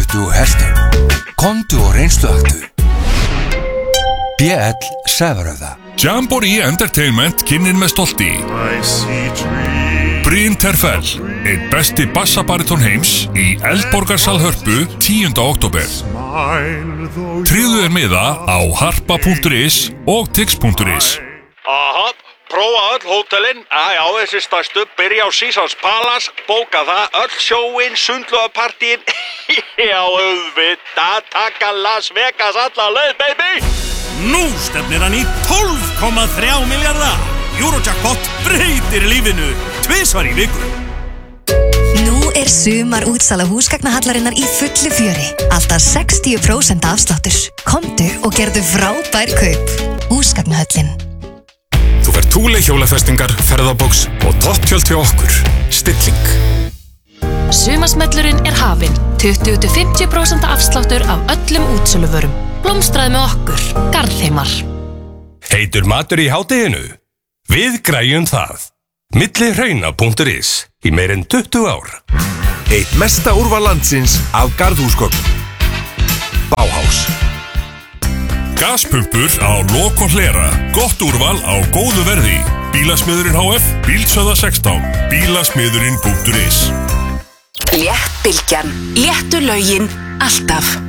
20 hestum. Komdu og reynsluaktu. BL Sævaröða. Jamboree Entertainment kynir með stolti Bryn Terfell, einn besti bassabariton heims í Eldborgarsal Hörpu 10. október. Tryggðu miða á harpa.is og tix.is. Aha, prófa öll hótelin. Já, þessi stærstu, byrja á Caesars Palace, bóka það, öll sjóin, sundlaugapartíin. Já, auðvitað, taka Las Vegas alla leið, baby! Nú stefnir hann í 12,3 milljarða. Eurojackpot breytir lífinu 2 í viku. Nú sumar útsala húsgagnahallarinnar í fullu fjöri. Alltaf 60% afsláttur. Komdu og gerðu frábær kaup. Húsgagnahöllin. Þú fær Thule hjólafestingar, ferðabóks og topptjöld hjá okkur. Stilling. Sumarsmellurinn hafinn. 20-50% afsláttur af öllum útsöluvörum. Blómstraði með okkur, Garðheimar. Heitur matur í hádeginu? Við græjum það. Millihrauna.is í meir en 20 ár. Eitt mesta úrval landsins af garðhúsgögnum. Bauhaus. Gaspumpur á lok og hlera. Gott úrval á góðu verði. Bílasmiðurinn HF, Bílsöða 16, bílasmiðurinn.is. Léttbylgjan, léttu lögin, alltaf.